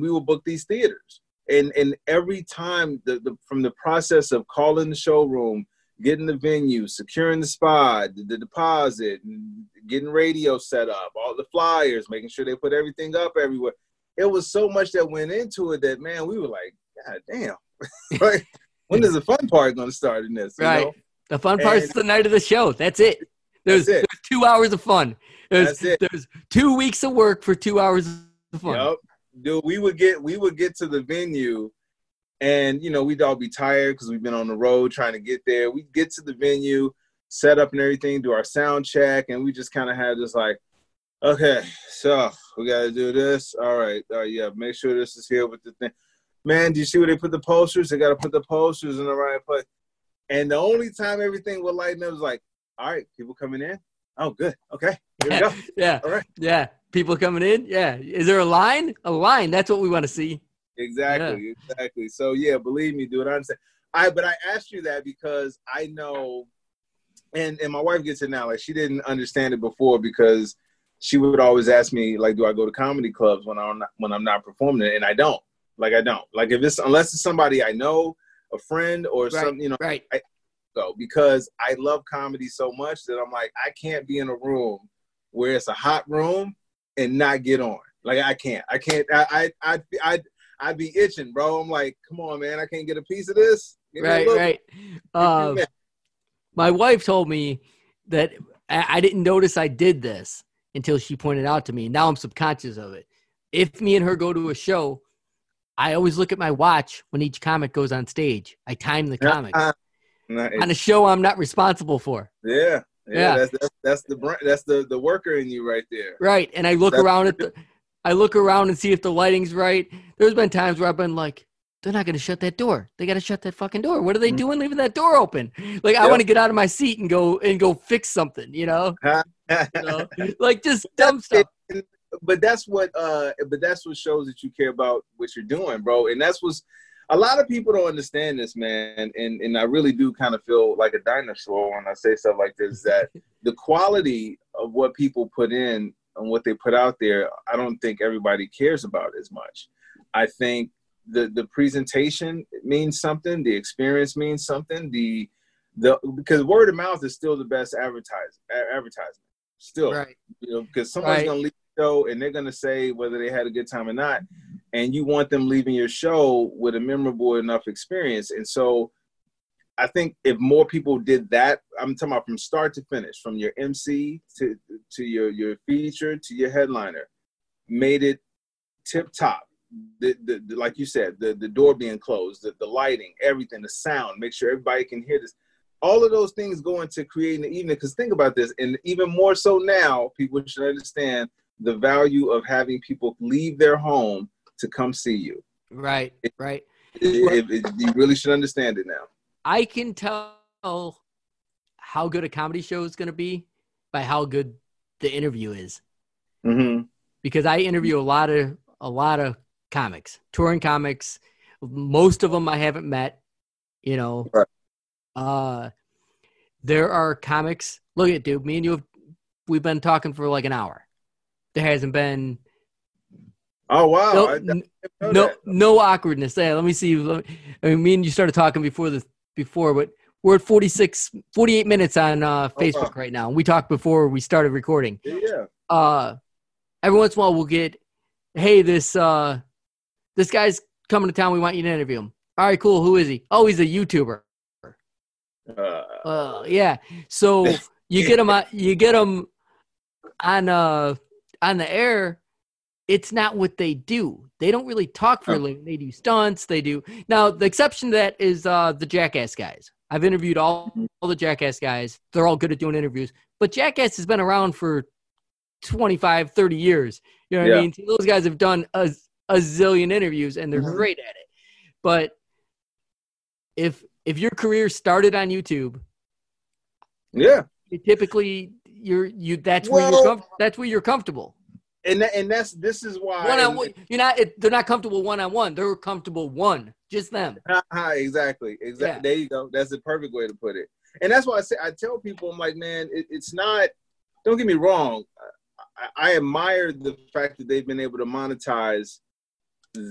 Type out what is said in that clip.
we would book these theaters. And every time from the process of calling the showroom, getting the venue, securing the spot, the deposit, getting radio set up, all the flyers, making sure they put everything up everywhere. It was so much that went into it that, man, we were like, God damn. Like, when is the fun part going to start in this? Right. You know? The fun part's the night of the show. That's it. There's 2 hours of fun. There's 2 weeks of work for 2 hours of fun. Yep. Dude, we would get to the venue, and, you know, we'd all be tired because we've been on the road trying to get there. We'd get to the venue, set up and everything, do our sound check, and we just kind of had this like, okay, so we got to do this. All right, yeah, make sure this is here with the thing. Man, do you see where they put the posters? They got to put the posters in the right place. And the only time everything would lighten up was like, all right, people coming in? Oh, good. Okay, here we go. Yeah. All right. Yeah. People coming in? Yeah. Is there a line? A line. That's what we want to see. Exactly. So, yeah, believe me, dude, I understand. But I asked you that because I know, and my wife gets it now. Like, she didn't understand it before because she would always ask me, like, do I go to comedy clubs when I'm not performing it? And I don't. Like, I don't. Like, unless it's somebody I know, a friend or something, you know, right. I go because I love comedy so much that I'm like, I can't be in a room where it's a hot room and not get on. Like, I can't. I'd be itching, bro. I'm like, come on, man. I can't get a piece of this. Right. My wife told me that I didn't notice I did this until she pointed out to me. Now I'm subconscious of it. If me and her go to a show, I always look at my watch when each comic goes on stage. I time the comics. Nice. On a show I'm not responsible for. Yeah. That's the worker in you right there. Right. And I look around and see if the lighting's right. There's been times where I've been like, they're not going to shut that door. They got to shut that fucking door. What are they doing leaving that door open? Like, I want to get out of my seat and go fix something, you know? Like, just dumb stuff. But that's what shows that you care about what you're doing, bro. And that's what's a lot of people don't understand this, man. And I really do kind of feel like a dinosaur when I say stuff like this, that the quality of what people put in and what they put out there, I don't think everybody cares about as much. I think the presentation means something, the experience means something, because word of mouth is still the best advertisement. Still, right. You know, because someone's gonna leave the show and they're gonna say whether they had a good time or not, and you want them leaving your show with a memorable enough experience. And so, I think if more people did that, I'm talking about from start to finish, from your MC to your feature to your headliner, made it tip top. The like you said, the door being closed, the lighting, everything, the sound, make sure everybody can hear this. All of those things go into creating the evening. Because think about this, and even more so now, people should understand the value of having people leave their home to come see you. Right. You really should understand it now. I can tell how good a comedy show is going to be by how good the interview is. Mm-hmm. Because I interview a lot of comics, touring comics. Most of them I haven't met, you know. Right. There are comics. Look at, dude, me and you we've been talking for like an hour. There hasn't been. Oh wow! No awkwardness. There. Let me see. I mean, me and you started talking before, but we're at 48 minutes on Facebook right now. We talked before we started recording. Yeah. Every once in a while we'll get, hey, this guy's coming to town. We want you to interview him. All right, cool. Who is he? Oh, he's a YouTuber. Yeah. So you get them on the air. It's not what they do. They don't really talk for a living. They do stunts. They do. Now, the exception to that is the Jackass guys. I've interviewed all the Jackass guys. They're all good at doing interviews. But Jackass has been around for 25, 30 years. You know what I mean? So those guys have done a zillion interviews, and they're great at it. But if your career started on YouTube, typically that's where you're comfortable. And this is why one-on-one, they're not comfortable one-on-one. They're comfortable just them. Exactly. Yeah. There you go. That's the perfect way to put it. And that's why I tell people, I'm like, man, it's not. Don't get me wrong. I admire the fact that they've been able to monetize